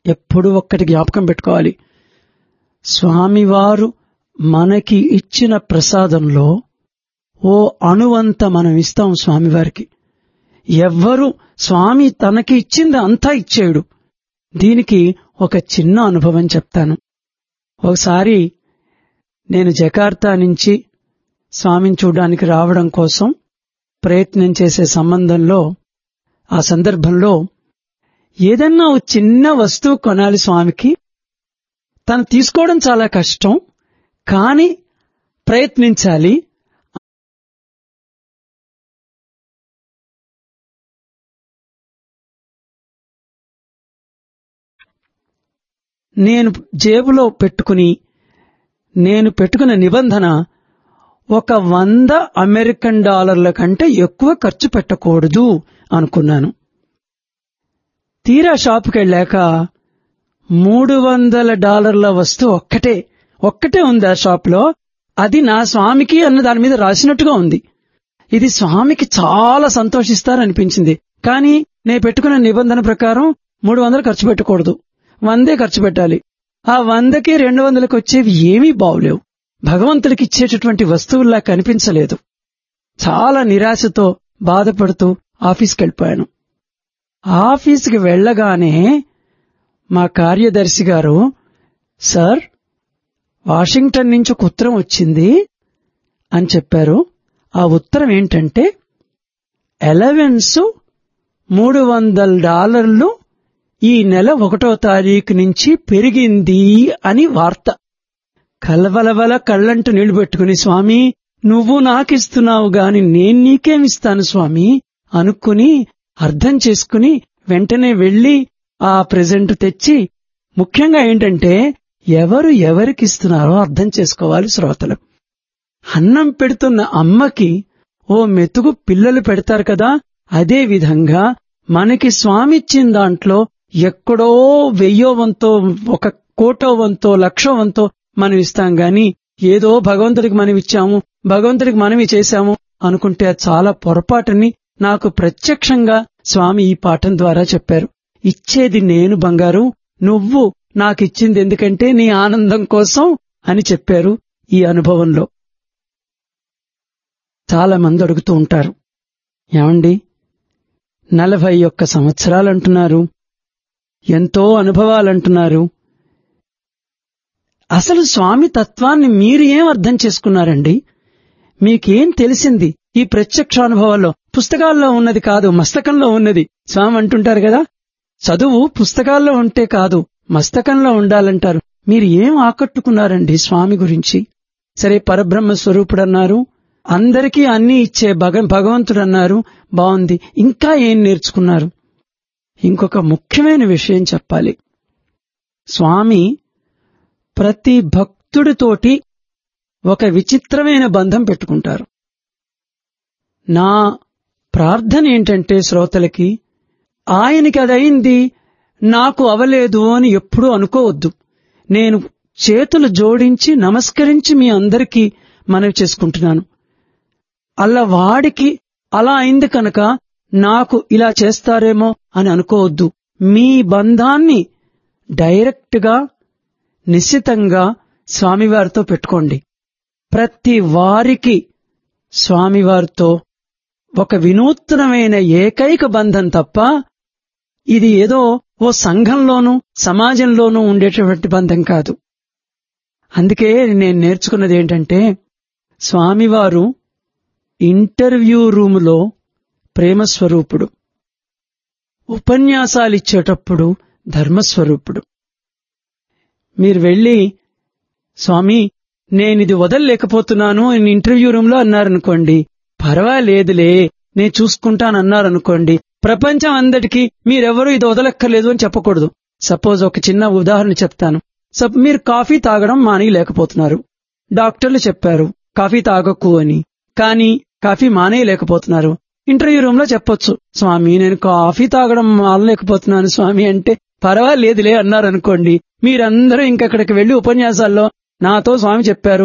ఎప్పుడూ ఒక్కటి జ్ఞాపకం పెట్టుకోవాలి. స్వామివారు మనకి ఇచ్చిన ప్రసాదంలో ఓ అణువంత మనం ఇస్తాం స్వామివారికి. ఎవ్వరూ స్వామి తనకి ఇచ్చింది అంతా ఇచ్చేయడు. దీనికి ఒక చిన్న అనుభవం చెప్తాను. ఒకసారి నేను జకార్తా నుంచి స్వామిని చూడడానికి రావడం కోసం ప్రయత్నం చేసే ఆ సందర్భంలో ఏదన్నా ఒక చిన్న వస్తువు కొనాలి స్వామికి. తను తీసుకోవడం చాలా కష్టం, కానీ ప్రయత్నించాలి. నేను జేబులో నేను పెట్టుకున్న నిబంధన $100 అమెరికన్ కంటే ఎక్కువ ఖర్చు పెట్టకూడదు అనుకున్నాను. తీరా షాపుకెళ్ళాక $300 వస్తువు ఒక్కటే ఉంది ఆ షాపులో. అది నా స్వామికి అన్న దాని మీద రాసినట్టుగా ఉంది. ఇది స్వామికి చాలా సంతోషిస్తారనిపించింది. కానీ నేను పెట్టుకున్న నిబంధన ప్రకారం 300 ఖర్చు పెట్టకూడదు, 100 ఖర్చు పెట్టాలి. ఆ 100కి 200కి వచ్చేవి ఏమీ బావులేవు. భగవంతుడికి ఇచ్చేటటువంటి వస్తువుల్లా కనిపించలేదు. చాలా నిరాశతో బాధపడుతూ ఆఫీస్కెళ్ళిపోయాను. ఆఫీస్కి వెళ్లగానే మా కార్యదర్శి గారు, సార్, వాషింగ్టన్ నుంచి ఒక ఉత్తరం వచ్చింది అని చెప్పారు. ఆ ఉత్తరం ఏంటంటే, అలవెన్స్ $300 ఈ నెల 1వ తారీఖు నుంచి పెరిగింది అని వార్త. కలవలవల కళ్ళంటూ నీళ్లు పెట్టుకుని, స్వామి నువ్వు నాకిస్తున్నావు గాని నేను నీకేమిస్తాను స్వామి అనుకుని అర్థం చేసుకుని వెంటనే వెళ్లి ఆ ప్రెజెంట్ తెచ్చి, ముఖ్యంగా ఏంటంటే ఎవరు ఎవరికిస్తున్నారో అర్థం చేసుకోవాలి శ్రోతలు. అన్నం పెడుతున్న అమ్మకి ఓ మెతుకు పిల్లలు పెడతారు కదా, అదే విధంగా మనకి స్వామిచ్చిన దాంట్లో ఎక్కడో 1000వ వంతో, 1 కోటో వంతో, 1,00,000 వంతో మనం ఇస్తాం గాని ఏదో భగవంతుడికి మనం ఇచ్చాము, భగవంతుడికి మనవి చేశాము అనుకుంటే అది చాలా పొరపాటని నాకు ప్రత్యక్షంగా స్వామి ఈ పాఠం ద్వారా చెప్పారు. ఇచ్చేది నేను బంగారు, నువ్వు నాకిచ్చింది ఎందుకంటే నీ ఆనందం కోసం అని చెప్పారు. ఈ అనుభవంలో చాలా మంది అడుగుతూ ఉంటారు, ఏమండి 41 సంవత్సరాలంటున్నారు, ఎంతో అనుభవాలంటున్నారు, అసలు స్వామి తత్వాన్ని మీరు ఏం అర్థం చేసుకున్నారండి? మీకేం తెలిసింది ఈ ప్రత్యక్షానుభవాల్లో? పుస్తకాల్లో ఉన్నది కాదు, మస్తకంలో ఉన్నది. స్వామి అంటుంటారు కదా, చదువు పుస్తకాల్లో ఉంటే కాదు మస్తకంలో ఉండాలంటారు. మీరు ఏం ఆకట్టుకున్నారండి స్వామి గురించి? సరే, పరబ్రహ్మ స్వరూపుడన్నారు, అందరికీ అన్నీ ఇచ్చే భగవంతుడన్నారు, బాగుంది. ఇంకా ఏం నేర్చుకున్నారు? ఇంకొక ముఖ్యమైన విషయం చెప్పాలి. స్వామి ప్రతి భక్తుడితోటి ఒక విచిత్రమైన బంధం పెట్టుకుంటారు. నా ప్రార్థన ఏంటంటే శ్రోతలకి, ఆయనకి అదయింది నాకు అవలేదు అని ఎప్పుడూ అనుకోవద్దు. నేను చేతులు జోడించి నమస్కరించి మీ అందరికీ మనవి చేసుకుంటున్నాను. అలా వాడికి అలా అయింది కనుక నాకు ఇలా చేస్తారేమో అని అనుకోవద్దు. మీ బంధాన్ని డైరెక్ట్ గా నిశ్చితంగా స్వామివారితో పెట్టుకోండి. ప్రతి వారికి స్వామివారితో ఒక వినూత్నమైన ఏకైక బంధం తప్ప ఇది ఏదో ఓ సంఘంలోనూ సమాజంలోనూ ఉండేటువంటి బంధం కాదు. అందుకే నేను నేర్చుకున్నది ఏంటంటే, స్వామివారు ఇంటర్వ్యూ రూములో ప్రేమస్వరూపుడు, ఉపన్యాసాలిచ్చేటప్పుడు ధర్మస్వరూపుడు. మీరు వెళ్లి, స్వామి నేనిది వదలలేకపోతున్నాను ఇంటర్వ్యూ రూమ్ లో అన్నారనుకోండి, పర్వాలేదులే నేను చూసుకుంటానన్నారనుకోండి, ప్రపంచం అందరికీ మీరెవరూ ఇది వదలక్కర్లేదు అని చెప్పకూడదు. సపోజ్ ఒక చిన్న ఉదాహరణ చెప్తాను. మీరు కాఫీ తాగడం మానేయలేకపోతున్నారు, డాక్టర్లు చెప్పారు కాఫీ తాగకు అని, కానీ కాఫీ మానేయలేకపోతున్నారు. ఇంటర్వ్యూ రూమ్ లో చెప్పొచ్చు, స్వామి నేను కాఫీ తాగడం మానలేకపోతున్నాను స్వామి అంటే, పర్వాలేదులే అన్నారనుకోండి, మీరందరూ ఇంకక్కడికి వెళ్లి ఉపన్యాసాల్లో నాతో స్వామి చెప్పారు